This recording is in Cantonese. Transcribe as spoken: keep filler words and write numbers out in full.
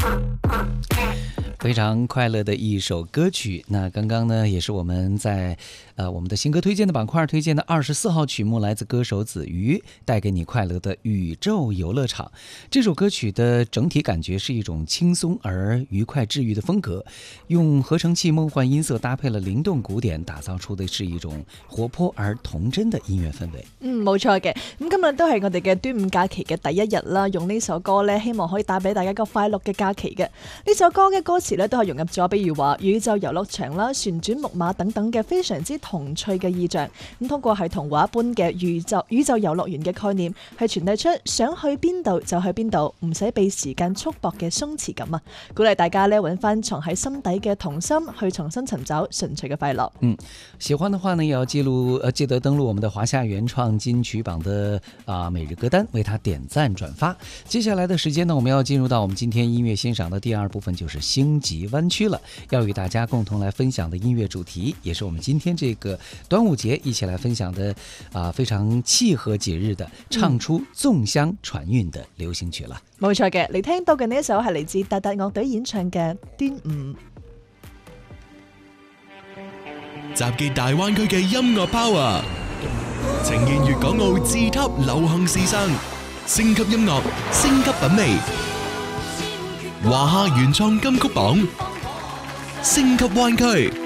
非常快乐的一首歌曲。那刚刚呢，也是我们在呃我们的新歌推荐的板块推荐的二十四号曲目，来自歌手子瑜，带给你快乐的宇宙游乐场。这首歌曲的整体感觉是一种轻松而愉快治愈的風格，用合成器夢幻音色搭配了靈動古典，打造出的是一種活潑而童真的音樂氛圍。 嗯，冇錯嘅。咁今日都係我哋嘅端午假期嘅第一日啦，用呢首歌呢，希望可以帶俾大家一個快樂嘅假期嘅。呢首歌嘅歌詞咧都係融入咗，比如話宇宙遊樂場啦、旋轉木馬等等嘅非常之童趣嘅意象。咁通過係童話般嘅宇宙宇宙遊樂園嘅概念，係傳遞出想去邊度就去邊度，唔使被時間束縛嘅鬆弛感啊！鼓勵大家咧揾翻藏喺心底嘅童心，去重新尋找純粹嘅快樂。 嗯，喜歡的話呢，也要記錄呃記得登錄我們的華夏原創金曲榜的啊、呃、每日歌單，為它點讚轉發。接下來的時間呢，我們要進入到我們今天音樂欣賞的第二部分，就是星級灣區了。要與大家共同來分享的音樂主題，也是我們今天這個端午節一起來分享的啊、呃、非常契合節日的，唱出粽香傳韻的流行曲啦。 冇錯嘅，你聽到嘅呢一首係嚟自達達樂隊演唱嘅《端午》。 集結大灣區嘅音樂 power， 呈現粵港澳自級流行時尚，升級音樂，升級品味。華夏原創金曲榜，升級灣區。